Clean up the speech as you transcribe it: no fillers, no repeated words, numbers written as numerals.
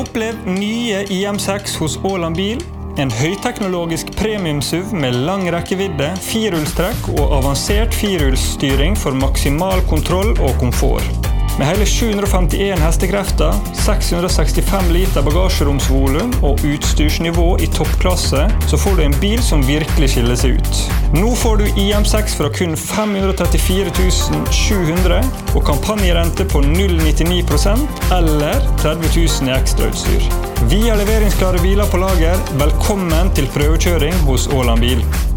Opplev nye IM6 hos Åland Bil. En høyteknologisk premium-SUV med lang rekkevidde, firehjulstrekk og avansert firehjulsstyring for maksimal kontroll og komfort. Med hele 751 hestekrefter, 665 liter bagasjeromsvolum og utstyrsnivå i toppklasse, så får du en bil som virkelig skiller seg ut. Nå får du IM6 fra kun 534 700 og kampanjerente på 0,99% eller 30 000 i ekstrautstyr. Vi har leveringsklare biler på lager. Velkommen til prøvekjøring hos Åland Bil.